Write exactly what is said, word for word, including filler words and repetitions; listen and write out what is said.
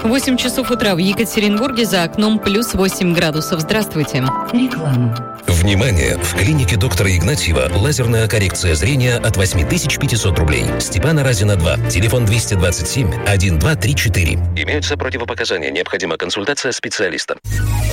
восемь часов утра в Екатеринбурге, за окном плюс восемь градусов. Здравствуйте. Реклама. Внимание! В клинике доктора Игнатьева лазерная коррекция зрения от восемь тысяч пятьсот рублей. Степана Разина два. Телефон двести двадцать семь один два три четыре. Имеются противопоказания. Необходима консультация специалиста.